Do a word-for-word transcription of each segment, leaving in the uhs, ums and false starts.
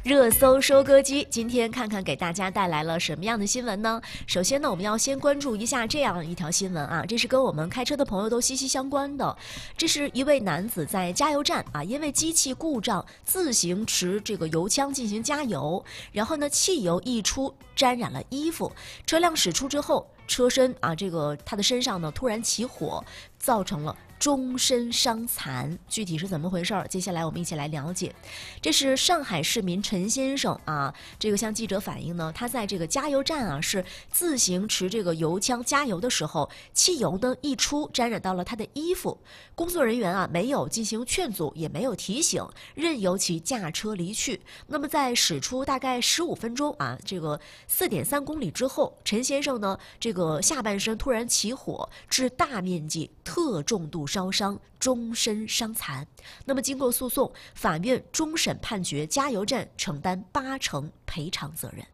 热搜收割机，今天看看给大家带来了什么样的新闻呢？首先呢，我们要先关注一下这样一条新闻啊，这是跟我们开车的朋友都息息相关的。这是一位男子在加油站啊，因为机器故障自行持这个油枪进行加油，然后呢，汽油溢出沾染了衣服，车辆驶出之后，车身啊，这个他的身上呢突然起火，造成了终身伤残。具体是怎么回事？接下来我们一起来了解。这是上海市民陈先生啊，这个向记者反映呢，他在这个加油站啊是自行持这个油枪加油的时候，汽油呢溢出沾染到了他的衣服，工作人员啊没有进行劝阻，也没有提醒，任由其驾车离去。那么在驶出大概十五分钟啊，这个四点三公里之后，陈先生呢这个下半身突然起火，致大面积特重度烧伤，终身伤残。那么经过诉讼，法院终审判决加油站承担八成赔偿责任。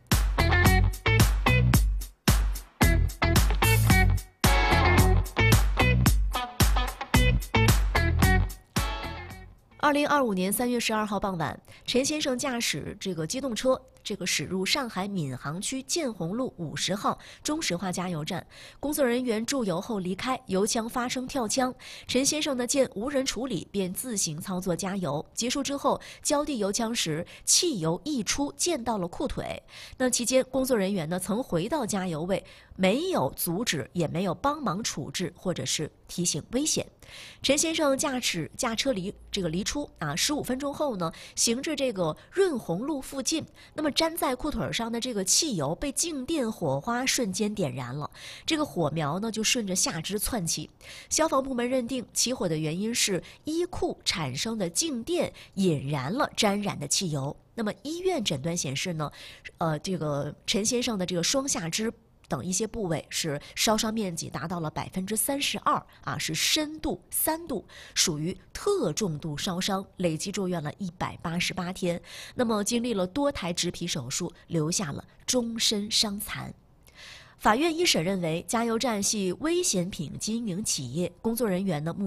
二零二五年三月十二号傍晚，陈先生驾驶这个机动车，这个驶入上海闵行区建宏路五十号中石化加油站，工作人员注油后离开，油枪发生跳枪。陈先生呢见无人处理，便自行操作加油。结束之后，浇地油枪时，汽油溢出，溅到了裤腿。那期间，工作人员呢曾回到加油位，没有阻止，也没有帮忙处置，或者是提醒危险。陈先生驾驶驾车离这个离出啊，十五分钟后呢，行至这个润洪路附近，那么粘在裤腿上的这个汽油被静电火花瞬间点燃了，这个火苗呢就顺着下肢窜起。消防部门认定起火的原因是衣裤产生的静电引燃了沾染的汽油。那么医院诊断显示呢，呃，这个陈先生的这个双下肢等一些部位是烧伤面积达到了百分之三十二啊，是深度三度，属于特重度烧伤，累计住院了一百八十八天。那么经历了多台植皮手术，留下了终身伤残。法院一审认为，加油站系危险品经营企业，工作人员呢目